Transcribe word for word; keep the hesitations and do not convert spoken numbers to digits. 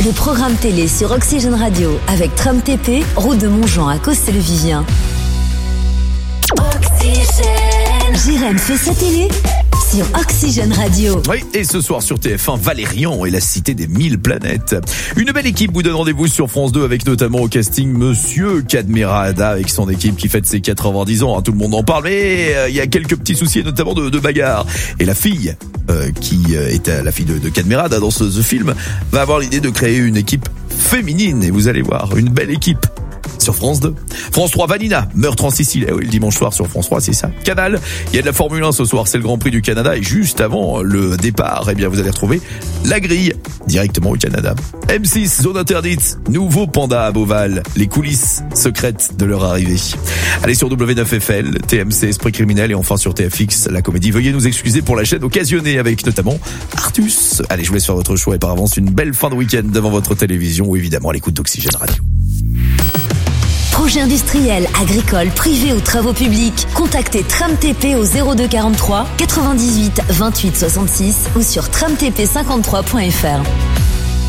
Les programmes télé sur Oxygène Radio avec Tram T P, route de Montjean à Coste-le-Vivien. Oxygène. Jérém fait sa télé sur Oxygène Radio. Oui, et ce soir sur T F un, Valérian et la cité des mille planètes. Une belle équipe vous donne rendez-vous sur France deux avec notamment au casting Monsieur Cadmerada avec son équipe qui fête ses quatre-vingt-dix ans. Hein, tout le monde en parle, mais il euh, y a quelques petits soucis, notamment de, de bagarre. Et la fille euh, qui euh, est la fille de, de Cadmerada dans ce, ce film va avoir l'idée de créer une équipe féminine. Et vous allez voir, une belle équipe. Sur France deux. France trois, Vanina, meurtre en Sicile. Eh oui, le dimanche soir sur France trois, c'est ça. Canal, il y a de la Formule un ce soir, c'est le Grand Prix du Canada. Et juste avant le départ, eh bien, vous allez retrouver la grille directement au Canada. M six, zone interdite, nouveau panda à Beauval. Les coulisses secrètes de leur arrivée. Allez sur W neuf F L, T M C, Esprit criminel. Et enfin sur T F X, la comédie. Veuillez nous excuser pour la chaîne occasionnée avec notamment Artus. Allez, je vous laisse faire votre choix et par avance, une belle fin de week-end devant votre télévision ou évidemment à l'écoute d'Oxygène Radio. Projet industriel, agricole, privé ou travaux publics, contactez Tram T P au zéro deux quarante-trois quatre-vingt-dix-huit vingt-huit soixante-six ou sur tram t p cinquante-trois point f r.